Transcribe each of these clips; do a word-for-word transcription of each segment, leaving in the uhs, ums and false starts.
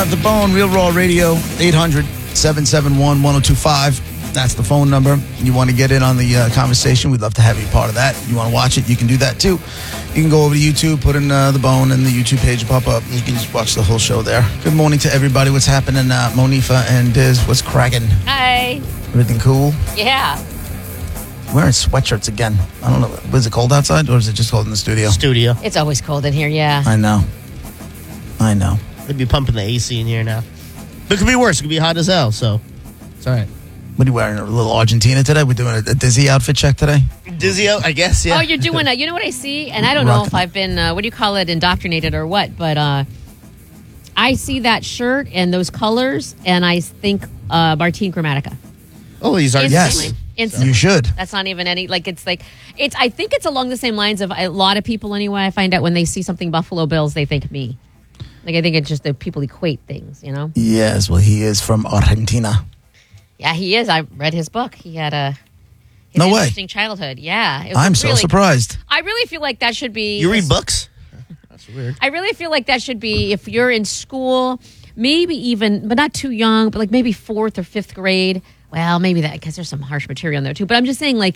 uh, The Bone, Real Raw Radio, eight hundred, seven seven one, one oh two five. That's the phone number. You want to get in on the uh, conversation, we'd love to have you part of that. You want to watch it, you can do that too. You can go over to YouTube, put in uh, The Bone, and the YouTube page will pop up, and you can just watch the whole show there. Good morning to everybody. What's happening? Uh, Monifa and Diz, what's cracking? Hi. Everything cool? Yeah. Wearing sweatshirts again. I don't know. Was it cold outside, or is it just cold in the studio? Studio. It's always cold in here, yeah. I know. I know. They'd be pumping the A C in here now. But it could be worse. It could be hot as hell, so it's all right. What are you wearing? A little Argentina today? We're doing a, a Dizzy outfit check today? Dizzy out, I guess, yeah. Oh, you're doing a, you know what I see? And I don't know if I've been, uh, what do you call it, indoctrinated or what, but uh, I see that shirt and those colors, and I think uh, Martin Chromatica. Oh, he's already... Yes. Instantly. You should. That's not even any, like, it's like, it's. I think it's along the same lines of a lot of people anyway. I find out when they see something Buffalo Bills, they think me. Like, I think it's just that people equate things, you know? Yes, well, he is from Argentina. Yeah, he is. I read his book. He had a his no way. interesting childhood. Yeah. It was I'm so really, surprised. I really feel like that should be... You read books? That's weird. I really feel like that should be, if you're in school, maybe even, but not too young, but like maybe fourth or fifth grade. Well, maybe that, because there's some harsh material in there too. But I'm just saying, like,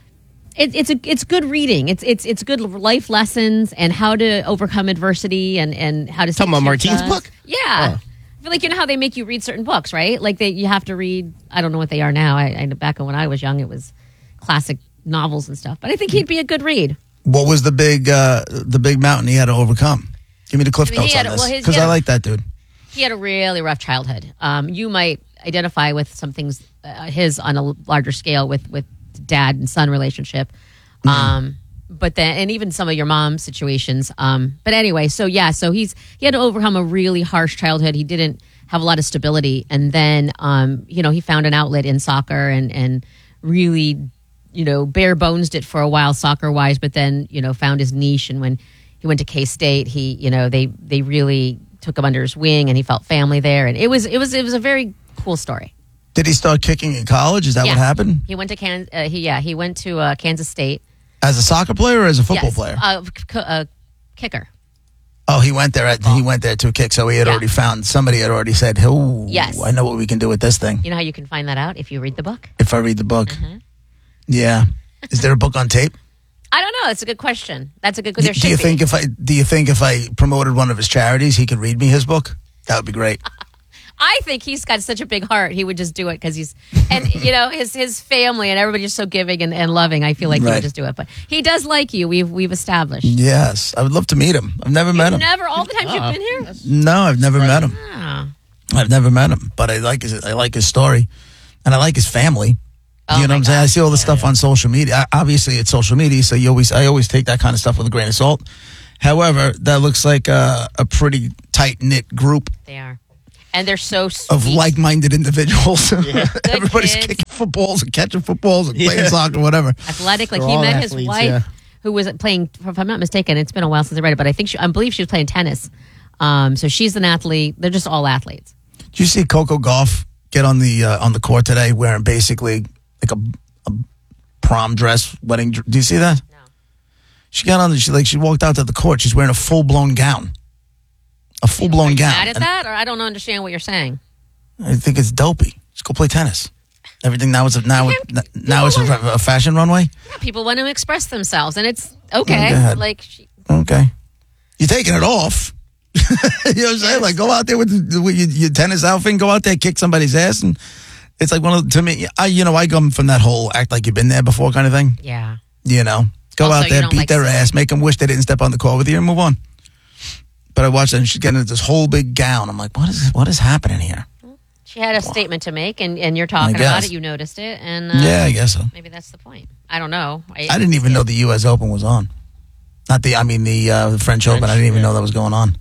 it, it's a, it's good reading. It's it's it's good life lessons and how to overcome adversity and, and how to... Talking about Martin's book? Yeah. Oh. I feel like, you know how they make you read certain books, right? Like, they you have to read, I don't know what they are now. I, I back when I was young, it was classic novels and stuff. But I think he'd be a good read. What was the big uh, the big mountain he had to overcome? Give me the Cliff I mean, Notes he had- on this, well, his- because he I had- like that dude. He had a really rough childhood. Um, you might identify with some things, uh, his on a larger scale with, with dad and son relationship. Mm-hmm. Um, but then, and even some of your mom's situations. Um, but anyway, so yeah, so he's, he had to overcome a really harsh childhood. He didn't have a lot of stability. And then, um, you know, he found an outlet in soccer and, and really, you know, bare bonesed it for a while soccer wise, but then, you know, found his niche. And when he went to K-State, he, you know, they, they really took him under his wing and he felt family there. And it was, it was, it was a very cool story. Did he start kicking in college? Is that Yeah. what happened? He went to Kan- uh, he, yeah, he went to uh, Kansas State. As a soccer player or as a football Yes, player? uh, c- uh, kicker. Oh, he went there. At, he went there to kick. So he had Yeah. already found somebody had already said, "Oh, Yes. I know what we can do with this thing." You know how you can find that out if you read the book? If I read the book, Mm-hmm. yeah. Is there a book on tape? I don't know. It's a good question. That's a good. Do, There do should you be. think if I do you think if I promoted one of his charities, he could read me his book? That would be great. I think he's got such a big heart. He would just do it because he's, and you know, his his family and everybody's so giving and, and loving. I feel like he Right. would just do it. But he does like you. We've we've established. Yes, I would love to meet him. I've never met him. Never. All the times Uh-uh. you've been here. No, I've never met him. Oh. I've never met him, but I like his I like his story, and I like his family. Oh you know my what I'm saying? I gosh. see all the stuff on social media. I, obviously, it's social media, so you always I always take that kind of stuff with a grain of salt. However, that looks like a, a pretty tight knit group They are, and they're so sweet. of like minded individuals. Everybody's kids. kicking footballs and catching footballs and playing Yeah. soccer, whatever. athletic. Like They're he all met his athletes, wife, yeah. who was playing. If I'm not mistaken, it's been a while since I read it, but I think she, I believe she was playing tennis. Um, so she's an athlete. They're just all athletes. Did you see Coco Gauff get on the uh, on the court today wearing basically like a, a prom dress, wedding? dr- Do you see that? No. She got on. The, she like she walked out to the court. She's wearing a full blown gown, a full blown gown. Mad at And that, or I don't understand what you're saying. I think it's dopey. Just go play tennis. Everything now is a, now You can't- now it's a, a fashion runway. Yeah, people want to express themselves, and it's Oh, okay. go ahead. Like she, Okay, you're taking it off. You know what I'm saying? Like, go out there with, with your, your tennis outfit and go out there, kick somebody's ass. And it's like one of, to me, I, you know, I come from that whole act like you've been there before kind of thing. yeah. You know, go Also, out you there, don't beat like their silly. ass, make them wish they didn't step on the court with you and move on. But I watched that and she's getting this whole big gown. I'm like, what is what is happening here? She had a statement to make, and, and you're talking I guess. about it. You noticed it, and uh, Yeah, I guess so. maybe that's the point. I don't know. I didn't even know the U S Open was on. Not the, I mean, the, uh, the French, Open. I didn't even yeah. know that was going on.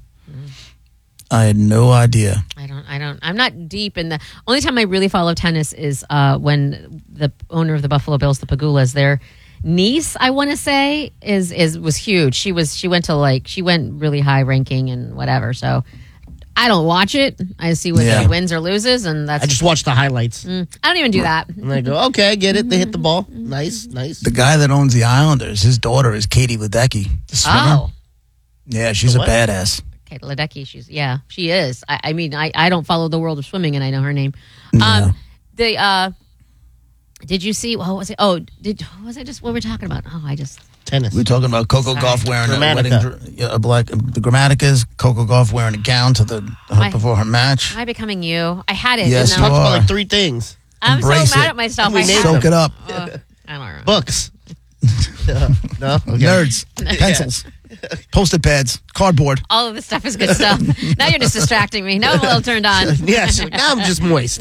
I had no idea. I don't. I don't. I'm not deep in the. Only time I really follow tennis is uh, when the owner of the Buffalo Bills, the Pagulas, their niece, I want to say, is is was huge. She was. She went to like. She went really high ranking and whatever. So I don't watch it. I see what Yeah. she wins or loses, and that's. I just watch the highlights. Mm, I don't even do that. And I go, okay, I get it. They hit the ball. Nice, nice. The guy that owns the Islanders, his daughter is Katie Ledecky, the swimmer. Oh, Yeah, she's The a what? badass. Kate Ledecky. She's yeah, she is. I, I mean, I, I don't follow the world of swimming, and I know her name. No. Um, the uh, did you see? What was it? Oh, did what was it just what we're talking about? Oh, I just Tennis. We were talking about Coco Sorry. Gauff wearing a Gramatica. wedding, dr- yeah, a black the Grammaticas. Coco Gauff wearing a gown to the Am I- before her match. am I becoming you? I had it. Yes, and you now- Talked about are. like three things. I'm so Embrace mad it. at myself. We I named had Soak it up, Ugh, I don't know. Books. Uh, no? Okay. nerds, pencils, post-it pads, cardboard. All of this stuff is good stuff. Now you're just distracting me. Now I'm a little turned on. Yeah, so now I'm just moist.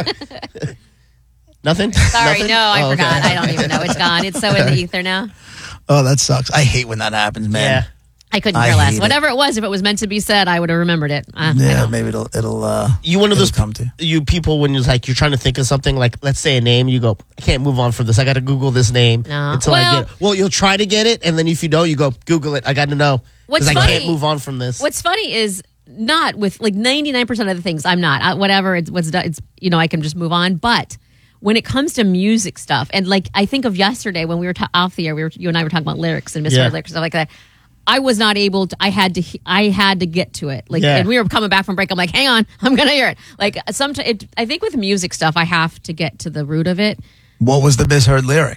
Nothing? Sorry, Nothing? no, I Oh, okay. forgot. I don't even know. It's gone. It's so in the ether now. Oh, that sucks. I hate when that happens, man. Yeah. I couldn't I care less. hate it. Whatever it was, if it was meant to be said, I would have remembered it. Uh, I Yeah, don't. maybe it'll it'll. uh You one of it'll those come to. you people when you're like you're trying to think of something like let's say a name, you go, I can't move on from this. I got to Google this name No. until Well- I get it. Well, you'll try to get it, and then if you don't, you go Google it. I got to know What's because I funny- can't move on from this. What's funny is not with like ninety-nine percent of the things I'm not. I, whatever it's what's done, it's you know I can just move on. But when it comes to music stuff, and like I think of yesterday when we were ta- off the air, we were you and I were talking about lyrics and misheard Yeah. lyrics and stuff like that. I was not able to. I had to. he- I had to get to it. Like, Yeah. and we were coming back from break. I'm like, hang on, I'm gonna hear it. Like, sometimes it, I think with music stuff, I have to get to the root of it. What was the misheard lyric?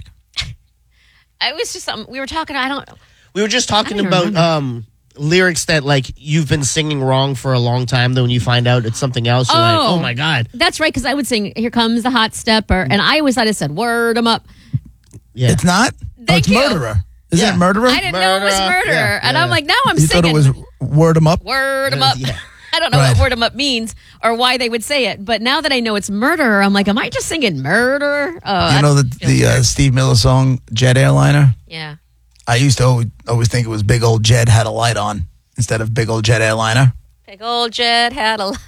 It was just something we were talking. I don't. We were just talking I don't about remember. um, lyrics that like you've been singing wrong for a long time. Then when you find out it's something else, you're like, Oh. oh my god. That's right. Because I would sing, "Here comes the hot stepper," and I always thought it said "word 'em up." Yeah. It's not. oh, Thank it's you. murderer. Is Yeah. it murderer? I didn't know it was Murderer. murderer, Yeah, and yeah, I'm yeah. like, now I'm You thought singing it was word 'em up. "word 'em up." Yeah. I don't know Right. what "word 'em up" means or why they would say it, but now that I know it's murderer, I'm like, am I just singing murderer? Oh, You know the that feels the uh, weird. Steve Miller song "Jet Airliner." yeah. I used to always, always think it was Big Old Jed had a light on instead of Big Old Jet Airliner. Big old jet had a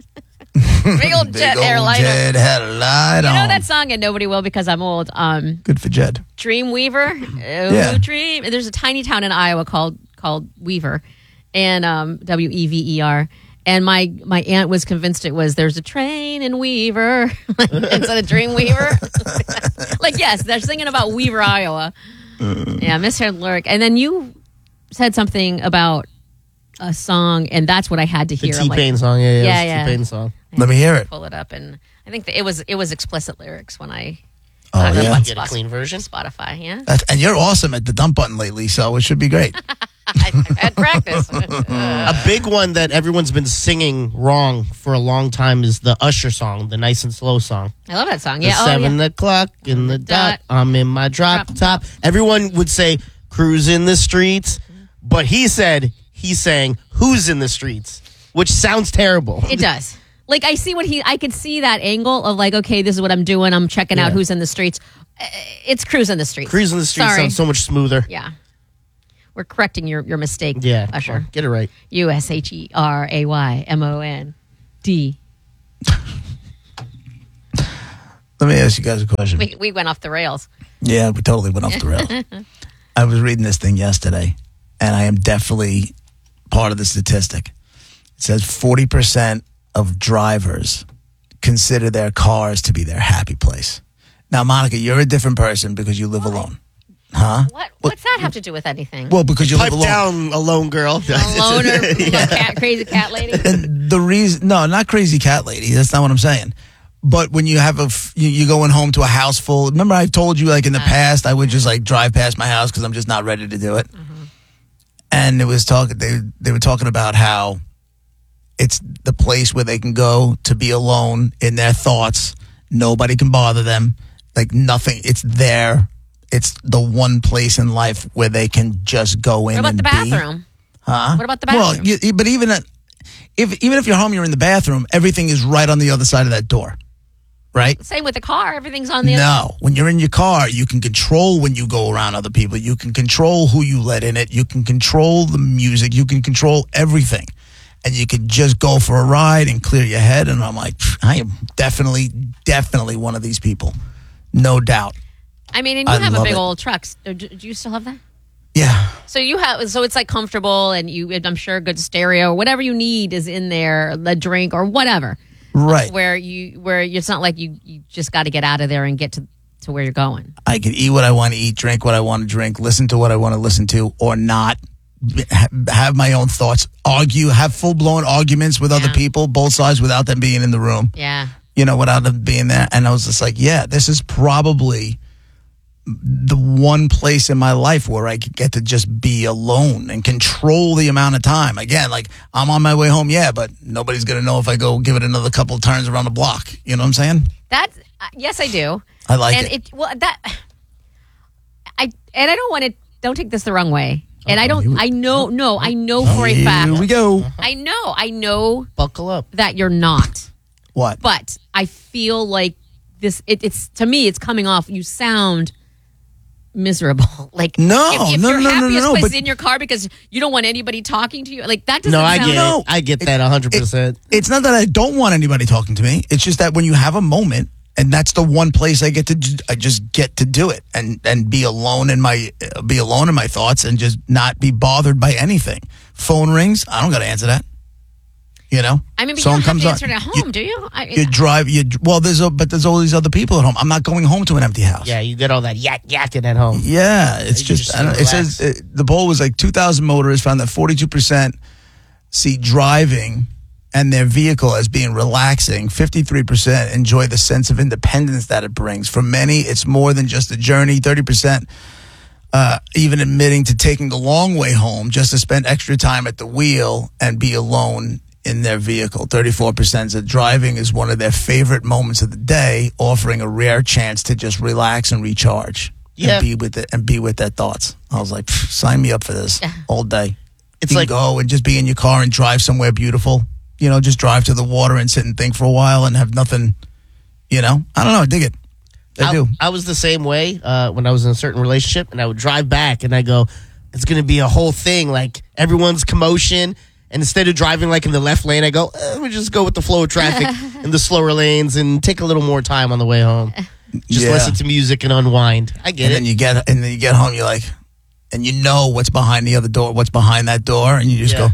big old jet Big old airliner. Jed had a light You on. know that song, and nobody will because I'm old. Um, Good for Jed. Dreamweaver. Oh, Yeah. Dream. There's a tiny town in Iowa called called Weaver, and um, W E V E R. And my my aunt was convinced it was there's a train in Weaver instead of Dreamweaver. Like yes, they're singing about Weaver, Iowa. Yeah, misheard lyric. And then you said something about a song, and that's what I had to The hear. I'm T like, Pain song, yeah, yeah, Yeah, it was yeah. T Pain song. Let me hear it. pull it up, and I think that it was it was explicit lyrics when I. Oh, got it yeah? on Get a Spot- clean version? Spotify, yeah. That's, and you're awesome at the dump button lately, so it should be great. I, I've had practice. A big one that everyone's been singing wrong for a long time is the Usher song, the Nice and Slow song. I love that song. The Yeah. Oh, seven yeah. o'clock in the dot. Dot. I'm in my drop, Drop top. Everyone would say cruising the streets, but he said he's saying who's in the streets, which sounds terrible. It does. Like I see what he. I could see that angle of like, okay, this is what I'm doing. I'm checking out Yeah. who's in the streets. Uh, It's cruising the streets. Cruising the streets Sorry. sounds so much smoother. Yeah. We're correcting your your mistake. Yeah, Usher. come on, get it right. U S H E R A Y M O N D. Let me ask you guys a question. We we went off the rails. Yeah, we totally went off the rail. I was reading this thing yesterday, and I am definitely part of the statistic. It says forty percent of drivers consider their cars to be their happy place. Now, Monica, you're a different person because you live alone. Huh? What what's that have to do with anything? Well, because you Pipe live alone. down, alone girl. A loner, cat, crazy cat lady. And the reason, no, not crazy cat lady. That's not what I'm saying. But when you have a, f- you, you going home to a house full. Remember, I've told you like in the past, I would just like drive past my house because I'm just not ready to do it. And it was talking. They they were talking about how it's the place where they can go to be alone in their thoughts. Nobody can bother them. Like nothing. It's there. It's the one place in life where they can just go in. What about and the be. bathroom? Huh? What about the bathroom? Well, you, but even at, if even if you're home, you're in the bathroom. Everything is right on the other side of that door, right? Same with the car. Everything's on the other. No, when you're in your car, you can control when you go around other people. You can control who you let in it. You can control the music. You can control everything, and you can just go for a ride and clear your head. And I'm like, pff, I am definitely, definitely one of these people, no doubt. I mean, and you I have a love big it. old truck. Do, do you still have that? Yeah. So you have, so it's like comfortable, and you, I'm sure, good stereo, whatever you need is in there, the drink or whatever. Right. Where you, where it's not like you, you just got to get out of there and get to, to where you're going. I can eat what I want to eat, drink what I want to drink, listen to what I want to listen to, or not. ha- have my own thoughts, argue, have full blown arguments with other Yeah. people, both sides, without them being in the room. Yeah. You know, without them being there. And I was just like, yeah, this is probably the one place in my life where I could get to just be alone and control the amount of time. Again, like I'm on my way home, yeah, but nobody's going to know if I go give it another couple of turns around the block. You know what I'm saying? That's uh, yes, I do. I like and it. it. Well, that I and I don't want to. Don't take this the wrong way. And I don't. you- I know. No, I know for a Here fact. we go. I know. I know Buckle up. that you're not. What? But I feel like this. It, it's to me. It's coming off. You sound miserable. Like No, if, if no, your no, no, no, happiest no, place but- is in your car because you don't want anybody talking to you. Like that doesn't. No, I sound get No. it. I get that one hundred percent. It's not that I don't want anybody talking to me. It's just that when you have a moment, and that's the one place I get to, j- I just get to do it and and be alone in my uh, be alone in my thoughts and just not be bothered by anything. Phone rings, I don't got to answer that. You know, I mean, but Song you don't have comes to on. answer it at You- home, do you? I, You drive, you well. There's a but there's all these other people at home. I'm not going home to an empty house. Yeah, you get all that yak yakking at home. Yeah, it's You can just, just I don't, it relax. says uh, the poll was like two thousand motorists found that forty-two percent see driving and their vehicle as being relaxing. fifty-three percent enjoy the sense of independence that it brings. For many, it's more than just a journey. thirty percent uh, even admitting to taking the long way home just to spend extra time at the wheel and be alone in their vehicle. thirty-four percent said driving is one of their favorite moments of the day, offering a rare chance to just relax and recharge. Yeah. And be with it and be with their thoughts. I was like, "Pff, sign me up for this all day. It's You like can go and just be in your car and drive somewhere beautiful. You know, just drive to the water and sit and think for a while and have nothing, you know? I don't know. I dig it. I, I, do. I was the same way uh, when I was in a certain relationship, and I would drive back, and I go, "It's going to be a whole thing, like everyone's commotion." And instead of driving like in the left lane, I go, eh, "We just go with the flow of traffic in the slower lanes and take a little more time on the way home. Just Yeah. listen to music and unwind." I get And it. then you get and then you get home, you're like, and you know what's behind the other door, what's behind that door, and you just Yeah. go,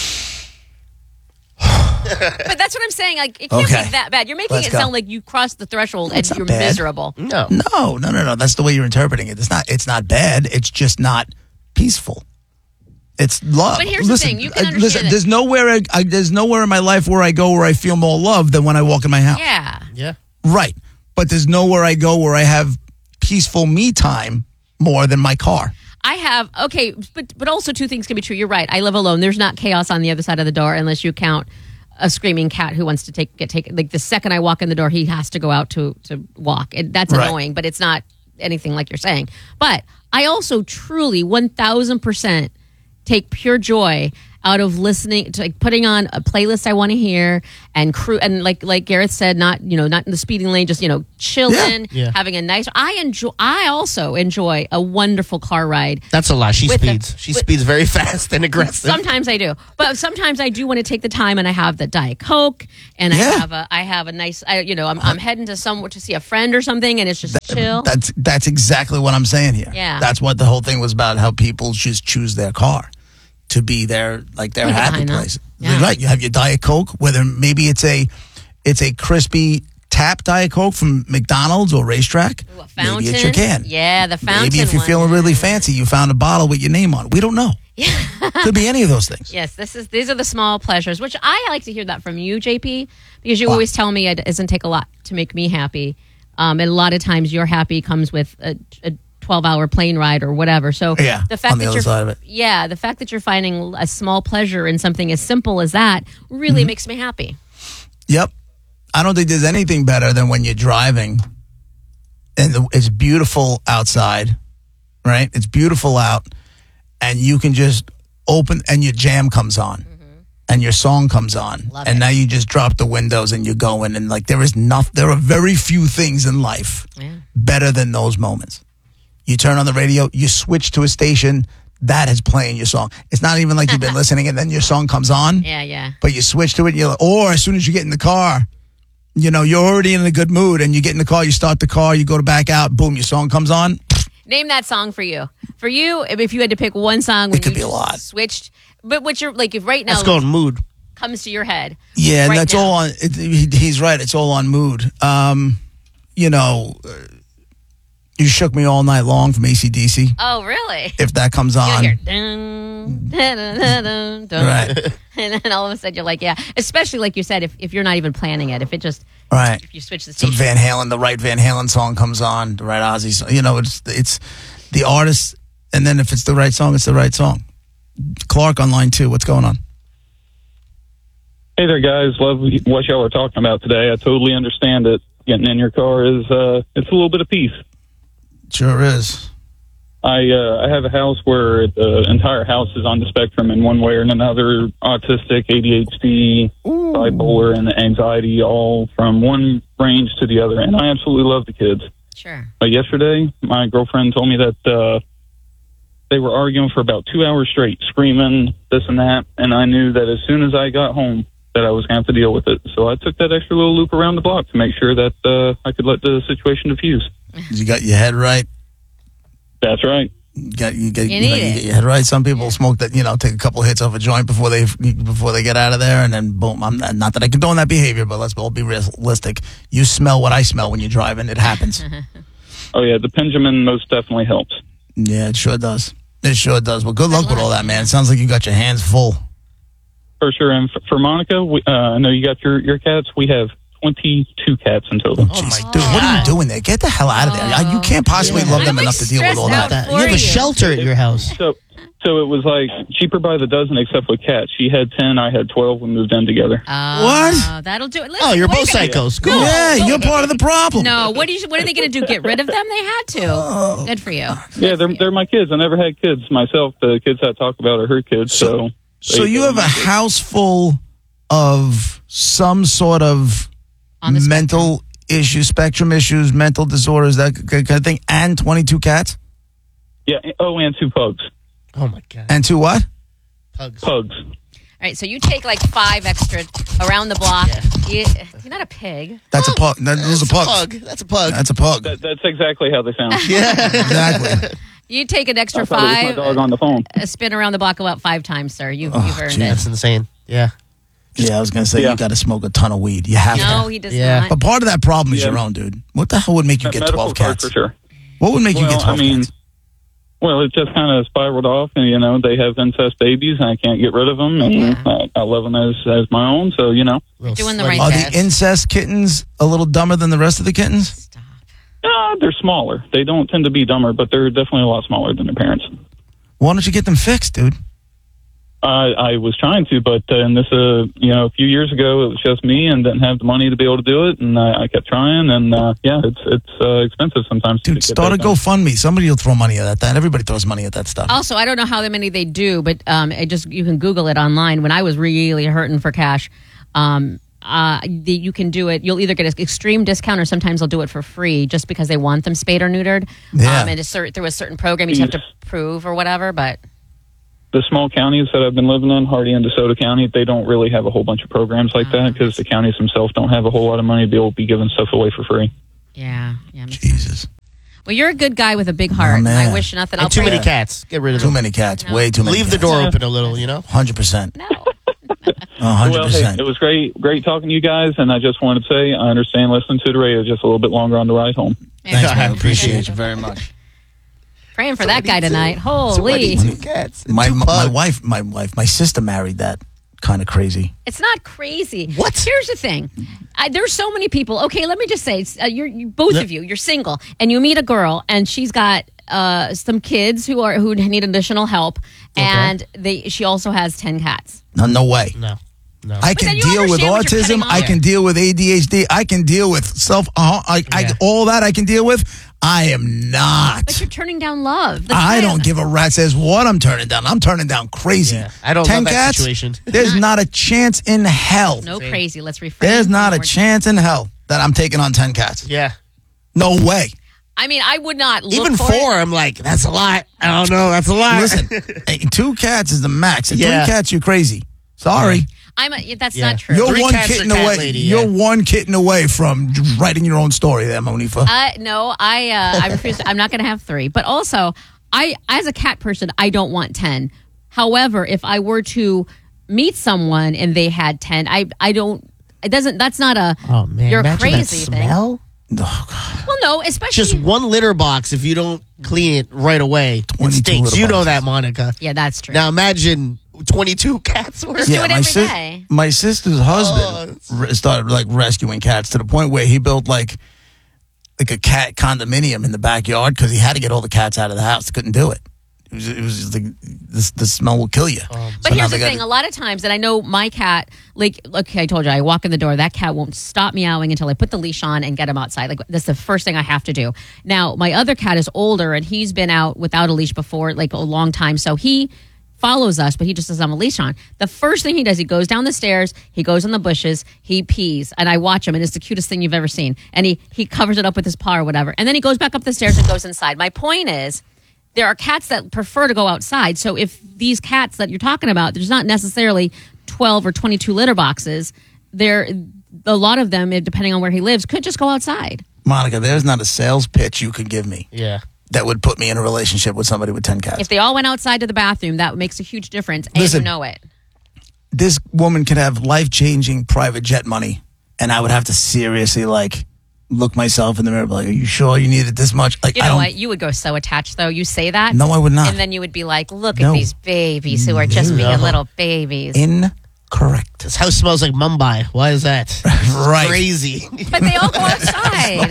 But that's what I'm saying. Like it can't Okay. be that bad. You're making Let's it go. sound like you crossed the threshold It's and not you're bad. miserable. no, no, no, no, no. That's the way you're interpreting it. It's not. It's not bad. It's just not peaceful. It's love. But here's the listen, thing, you can uh, understand listen. it. There's nowhere. I, I, there's nowhere in my life where I go where I feel more love than when I walk in my house. Yeah. yeah, Right. But there's nowhere I go where I have peaceful me time more than my car. I have okay, but but also two things can be true. You're right. I live alone. There's not chaos on the other side of the door unless you count a screaming cat who wants to take get taken. Like the second I walk in the door, he has to go out to to walk. And that's Right. annoying, but it's not anything like you're saying. But I also truly one thousand percent take pure joy out of listening to like putting on a playlist I want to hear and crew and like like Gareth said, not you know not in the speeding lane, just you know chilling, Yeah. having a nice. I enjoy. I also enjoy a wonderful car ride. that's a lot. She With the- speeds. she with- speeds very fast and aggressive. Sometimes I do, but sometimes I do want to take the time and I have the Diet Coke and I Yeah. have a I have a nice I, you know I'm, I'm heading to somewhere to see a friend or something and it's just chill. That's that's exactly what I'm saying here. Yeah. That's what the whole thing was about. How people just choose their car to be their like their I get happy behind that. place. Yeah. Right. You have your Diet Coke, whether maybe it's a it's a crispy tap Diet Coke from McDonald's or Racetrack. Ooh, a fountain. Maybe it's your can. Yeah, the fountain. Maybe if you're one. feeling really fancy, you found a bottle with your name on it. We don't know. Could be any of those things. Yes, this is these are the small pleasures, which I like to hear that from you, J P, because you Wow. always tell me it doesn't take a lot to make me happy, um, and a lot of times your happy comes with a, a twelve-hour plane ride or whatever. So Yeah, the fact on the that other you're side of it. yeah, the fact that you're finding a small pleasure in something as simple as that really Mm-hmm. makes me happy. Yep. I don't think there's anything better than when you're driving and the, it's beautiful outside, right? It's beautiful out and you can just open and your jam comes on and your song comes on. Love and it. now you just drop the windows and you're going and like there is nothing, there are very few things in life Yeah. better than those moments. You turn on the radio, you switch to a station that is playing your song. It's not even like you've been listening and then your song comes on. Yeah, yeah. But you switch to it, and you're like, or as soon as you get in the car, you know, you're already in a good mood, and you get in the car, you start the car, you go to back out, boom, your song comes on. Name that song for you. For you, if you had to pick one song when It could you be a lot. switched, but what you're like if right now Let's go in mood. comes to your head. Yeah, and right that's now. all on. It, he, he's right. It's all on mood. Um, you know, uh, You Shook Me All Night Long from A C D C. Oh, really? If that comes You'll on. hear dun, dun, dun, dun, dun, dun. Right. And then all of a sudden you're like, yeah. Especially like you said, if, if you're not even planning it, if it just Right. if you switch the Some station. Van Halen, the right Van Halen song comes on, the right Ozzy song. You know, it's it's the artist, and then if it's the right song, it's the right song. Clark on line two. What's going on? Hey there, guys. Love what y'all are talking about today. I totally understand it. Getting in your car is uh, it's a little bit of peace. Sure is. I uh, I have a house where the entire house is on the spectrum in one way or another: autistic, A D H D, bipolar, and anxiety, all from one range to the other. And I absolutely love the kids. Sure. But yesterday, my girlfriend told me that uh, they were arguing for about two hours straight, screaming this and that. And I knew that as soon as I got home, that I was going to have to deal with it. So I took that extra little loop around the block to make sure that uh, I could let the situation diffuse. You got your head right. That's right. You got you get You you, need know, you it. get your head right. Some people smoke that, you know, take a couple hits off a joint before they before they get out of there, and then boom. I'm not, not that I condone that behavior, but let's all be realistic. You smell what I smell when you're driving. It happens. Oh, yeah, the Benjamin most definitely helps. Yeah, it sure does. It sure does. Well, good luck with all that, man. It sounds like you got your hands full. For sure. And for, for Monica, we, uh, I know you got your, your cats. We have twenty-two cats in total. Oh, jeez, dude, what are you doing there? Get the hell out of there. I- You can't possibly Yeah. love them I'm, enough like, to deal with all stressed that. out You have for a shelter at your house. So so it was like cheaper by the dozen except with cats. She had ten, I had twelve. We moved in together. Oh, What? That'll do it. Listen, Oh, you're what are both you gonna- psychos. Cool. Yeah, you're part of the problem. No, what, do you, what are they going to do? Get rid of them? They had Oh. to. Good for you. Yeah, they're, they're my kids. I never had kids myself. The kids I talk about are her kids. So, So they- you have a house full of some sort of On the mental issues, spectrum issues, mental disorders, that kind of thing, and twenty-two cats? Yeah. Oh, and two pugs. Oh my god. And two what? Pugs. Pugs. All right, so you take like five extra around the block. You, you're not a pig. That's a pug. That is a pug. That's a pug. That's a pug. That, that's exactly how they sound. Exactly. You take an extra I thought it was my five, dog on the phone. uh, spin around the block about five times, sir. You, Oh, you've earned gee, That's it. insane. Yeah. Yeah, I was going to say, Yeah. you got to smoke a ton of weed. You have No, to. he does Yeah. not. But part of that problem is Yeah. your own, dude. What the hell would make you get Medical twelve card cats? for sure. What would make you Well, get twelve I mean, cats? well, it just kind of spiraled off, and you know they have incest babies, and I can't get rid of them, and Yeah. I, I love them as as my own. So you know, Little doing the slutty right Are cats. the incest kittens a little dumber than the rest of the kittens? Stop. uh, they're smaller. They don't tend to be dumber, but they're definitely a lot smaller than their parents. Why don't you get them fixed, dude? I, I was trying to, but uh, in this, uh, you know, a few years ago, it was just me and didn't have the money to be able to do it, and I, I kept trying, and uh, yeah, it's it's uh, expensive sometimes. to Dude, get start a that done. GoFundMe. Somebody will throw money at that. Everybody throws money at that stuff. Also, I don't know how many they do, but um, I just you can Google it online. When I was really hurting for cash, um, uh, the, you can do it. You'll either get an extreme discount, or sometimes they'll do it for free, just because they want them spayed or neutered. Yeah. Um, and it's cer- through a certain program, you just have to prove or whatever. But The small counties that I've been living in, Hardy and DeSoto County, they don't really have a whole bunch of programs like that because the counties themselves don't have a whole lot of money to be able to be giving stuff away for free. yeah, yeah. makes- Jesus. Well, you're a good guy with a big heart. man. I wish nothing. I'll And too pray- many cats. Get rid of Too them. many cats. No. Way too many Leave the cats. door open a little, you know? one hundred percent. No. one hundred Well, hey, percent. it was great, great talking to you guys, and I just wanted to say I understand listening to the radio just a little bit longer on the ride home. Thanks, I man. appreciate Appreciate you very much. Praying for that guy tonight. Holy. twenty-two cats. and My, two my, my pugs. wife, my wife, my sister married that. Kind of crazy. It's not crazy. What? Here's the thing. I, there's so many people. Okay, let me just say, it's, uh, you're you, both of you. You're single, and you meet a girl, and she's got uh, some kids who are who need additional help, and they she also has ten cats. No, no way. No. No. I then can you deal with understand what you're autism. cutting I off. can deal with A D H D. I can deal with self. Uh, I, I, Yeah. all that I can deal with. I am not. But you're turning down love. That's I why- don't give a rat's ass what I'm turning down. I'm turning down crazy. Yeah, I don't Ten love that cats. situation. There's not a chance in hell. No Same. crazy. Let's reframe. There's not a More- chance in hell that I'm taking on ten cats. Yeah. No way. I mean, I would not look Even for four, it. I'm like, that's a lot. I don't know. That's a lot. Listen, hey, two cats is the max. At Yeah. Three cats, you're crazy. Sorry. I'm a, that's Yeah. not true. You're Three one cats kitten or cat away. lady, You're yeah. one kitten away from writing your own story there, Monifa. Uh, no, I uh, I refuse. To, I'm not going to have three. But also, I as a cat person, I don't want ten. However, if I were to meet someone and they had ten, I I don't. It doesn't. That's not a. Oh, man. You're Imagine crazy that thing. smell. Oh, God. Well, no, especially Just one litter box, if you don't clean it right away, it twenty-two stinks. litter You know boxes. that, Monica. Yeah, that's true. Now imagine twenty-two cats worth. Just do it my, every sis- day. my sister's husband re- started like rescuing cats to the point where he built like like a cat condominium in the backyard because he had to get all the cats out of the house. Couldn't do it. It was, it was just like the, the smell will kill you. But here's the thing: a lot of times, and I know my cat, like, okay, I told you, I walk in the door, that cat won't stop meowing until I put the leash on and get him outside. Like, that's the first thing I have to do. Now, my other cat is older, and he's been out without a leash before, like a long time, so he follows us, but he just doesn't have a leash on. The first thing he does, he goes down the stairs, he goes in the bushes, he pees, and I watch him, and it's the cutest thing you've ever seen. And he he covers it up with his paw or whatever, and then he goes back up the stairs and goes inside. My point is, there are cats that prefer to go outside. So if these cats that you're talking about, there's not necessarily twelve or twenty-two litter boxes. There, a lot of them, depending on where he lives, could just go outside. Monica, there's not a sales pitch you could give me Yeah. that would put me in a relationship with somebody with ten cats. If they all went outside to the bathroom, that makes a huge difference, and Listen. you know it. This woman could have life-changing private jet money, and I would have to seriously like look myself in the mirror and be like, are you sure you needed this much? Like, You I know don't, what? You would go so attached, though. You say that. No, I would not. And then you would be like, look No. at these babies who are just No. being little babies. Incorrect. This house smells like Mumbai. Why is that? Right. Crazy. But they all go outside.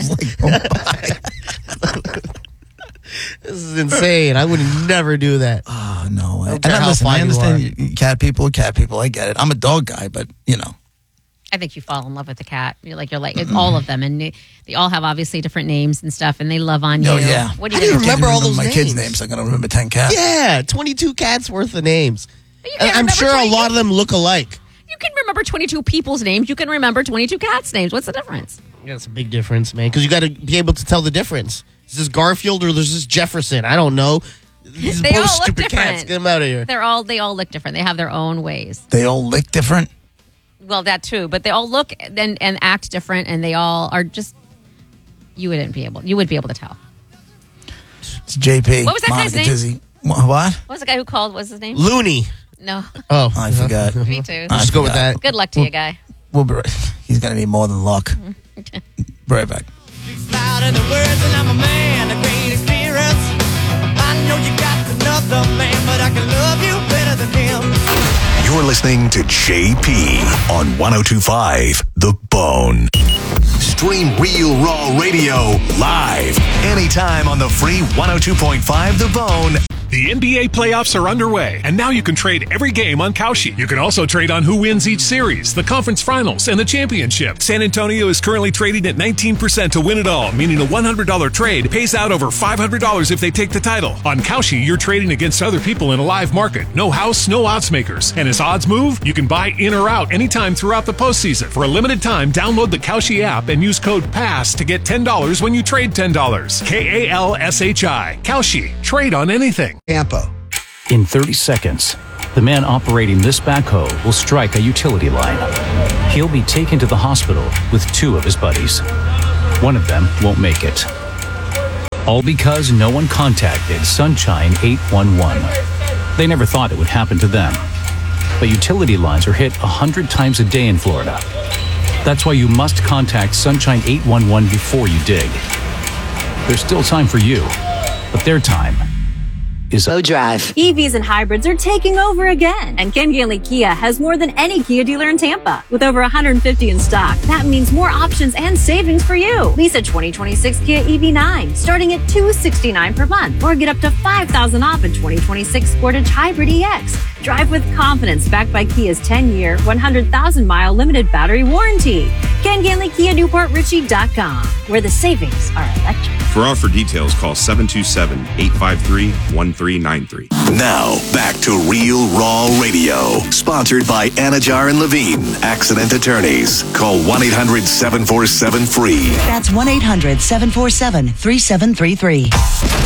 This is insane. I would never do that. Oh, no. Don't And care I, how listen, I fine you understand are. you- you- cat people are cat people. I get it. I'm a dog guy, but, you know. I think you fall in love with the cat. You're like, you're like, it's all of them. And they, they all have obviously different names and stuff, and they love on you. Oh, yeah. What do How you do you gonna remember all those my kids' names? names. I'm going to remember ten cats. Yeah, twenty-two cats worth of names. You And can't I'm remember sure a twenty-two lot of them look alike. You can remember twenty-two people's names. You can remember twenty-two cats' names. What's the difference? Yeah, that's a big difference, man. Because you got to be able to tell the difference. Is this Garfield or is this Jefferson? I don't know. These They poor all look stupid cats. different. Get them out of here. They're all they all look different. They have their own ways. They all lick different. Well, that too, but they all look and, and act different, and they all are just. You wouldn't be able. You would be able to tell. It's J P. What was that Monica guy's name? Tizzy. Wha- What? What was the guy who called? What's his name? Looney. No, Oh, I forgot. me too. I Just go with forgot. that. Good luck to you, guy. We'll be right. He's going to need more than luck. Be right back. Louder the words, and I'm a man of great experience. I know you got another man, but I can love you better than him. You're listening to J P on ten twenty-five The Bone. Stream Real Raw Radio live anytime on the free one oh two point five The Bone. The N B A playoffs are underway, and now you can trade every game on Kalshi. You can also trade on who wins each series, the conference finals, and the championship. San Antonio is currently trading at nineteen percent to win it all, meaning a one hundred dollars trade pays out over five hundred dollars if they take the title. On Kalshi, you're trading against other people in a live market. No house, no odds makers. And as odds move, you can buy in or out anytime throughout the postseason. For a limited time, download the Kalshi app and use code PASS to get ten dollars when you trade ten dollars. K A L S H I. Kalshi. Trade on anything. Tampa. In thirty seconds, the man operating this backhoe will strike a utility line. He'll be taken to the hospital with two of his buddies. One of them won't make it. All because no one contacted Sunshine eight one one. They never thought it would happen to them. But utility lines are hit one hundred times a day in Florida. That's why you must contact Sunshine eight one one before you dig. There's still time for you, but their time is up. Drive. E Vs and hybrids are taking over again. And Ken Ganley Kia has more than any Kia dealer in Tampa. With over one hundred fifty in stock, that means more options and savings for you. Lease a twenty twenty-six Kia E V nine, starting at two hundred sixty-nine dollars per month. Or get up to five thousand dollars off a twenty twenty-six Sportage Hybrid E X. Drive with confidence backed by Kia's ten-year, one hundred thousand mile limited battery warranty. Ken Ganley Kia Newport Richie dot com, where the savings are electric. For offer details, call seven two seven, eight five three, one three nine three. Now, back to Real Raw Radio. Sponsored by Anajar and Levine, Accident Attorneys. Call one eight hundred, seven four seven, F R E E. That's one eight hundred, seven four seven, three seven three three.